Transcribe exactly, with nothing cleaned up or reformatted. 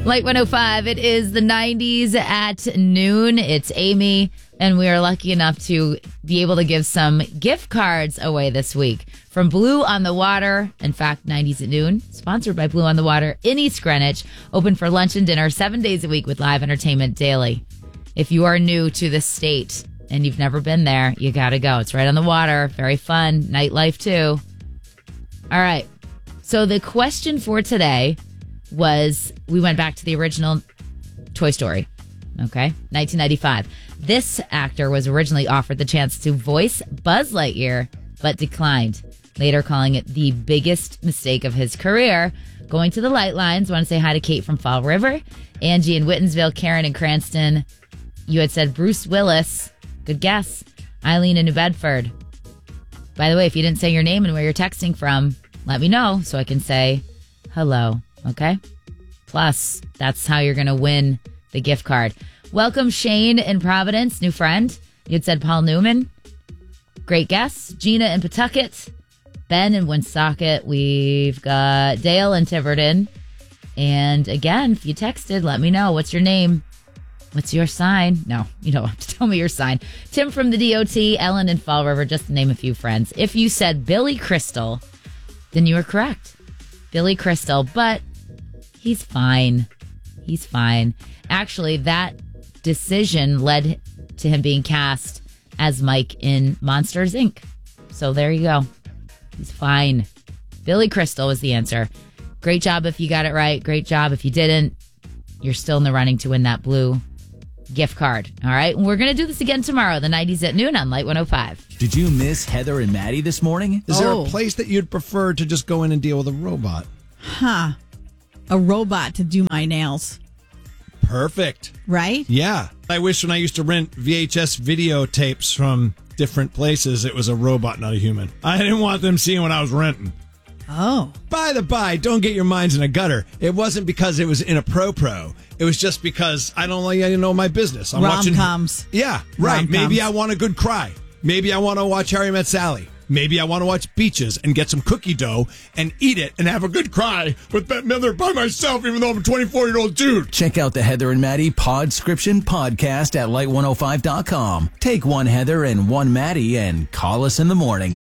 Light one oh five, it is the nineties at noon. It's Amy, and we are lucky enough to be able to give some gift cards away this week from Blue on the Water. In fact, nineties at noon, sponsored by Blue on the Water in East Greenwich, open for lunch and dinner seven days a week with live entertainment daily. If you are new to the state and you've never been there, you got to go. It's right on the water. Very fun. Nightlife, too. All right. So the question for today was, we went back to the original Toy Story, okay, nineteen ninety-five. This actor was originally offered the chance to voice Buzz Lightyear, but declined, later calling it the biggest mistake of his career. Going to the light lines, want to say hi to Kate from Fall River, Angie in Whitensville, Karen in Cranston. You had said Bruce Willis. Good guess. Eileen in New Bedford. By the way, if you didn't say your name and where you're texting from, let me know so I can say hello. Okay? Plus, that's how you're going to win the gift card. Welcome, Shane in Providence, new friend. You had said Paul Newman. Great guess. Gina in Pawtucket. Ben in Woonsocket. We've got Dale in Tiverton. And again, if you texted, let me know. What's your name? What's your sign? No, you don't have to tell me your sign. Tim from the D O T. Ellen in Fall River, just to name a few friends. If you said Billy Crystal, then you were correct. Billy Crystal, but he's fine. He's fine. Actually, that decision led to him being cast as Mike in Monsters, Incorporated. So there you go. He's fine. Billy Crystal was the answer. Great job if you got it right. Great job if you didn't. You're still in the running to win that blue gift card. All right. We're going to do this again tomorrow, the nineties at noon on Light one oh five. Did you miss Heather and Maddie this morning? Is there Oh. a place that you'd prefer to just go in and deal with a robot? Huh. A robot to do my nails, Perfect. right? Yeah. I wish when I used to rent V H S videotapes from different places, it was a robot, not a human. I didn't want them seeing what I was renting. Oh. By the by, don't get your minds in a gutter. It wasn't because it was in a pro-pro. It was just because I don't like, I know my business. I'm watching Rom-coms. Yeah, right. Rom-coms. Maybe I want a good cry. Maybe I want to watch Harry Met Sally. Maybe I want to watch Beaches and get some cookie dough and eat it and have a good cry with Bette Midler by myself, even though I'm a twenty-four-year-old dude. Check out the Heather and Maddie Podscription podcast at light one oh five dot com. Take one Heather and one Maddie and call us in the morning.